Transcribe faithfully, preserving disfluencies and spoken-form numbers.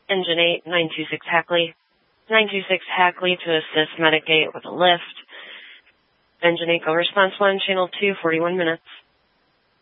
Engine eight, nine two six Hackley. nine two six Hackley to assist Medic eight with a lift. Engine eight, go response one, channel two, forty-one minutes.